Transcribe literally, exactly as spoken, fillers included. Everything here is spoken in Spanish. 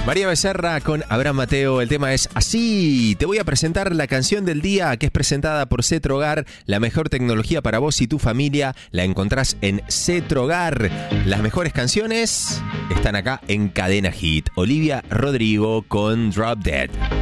María Becerra con Abraham Mateo, el tema es Así. Te voy a presentar la canción del día que es presentada por Cetrogar, la mejor tecnología para vos y tu familia, la encontrás en Cetrogar. Las mejores canciones están acá en Cadena Hit. Olivia Rodrigo con Drop Dead.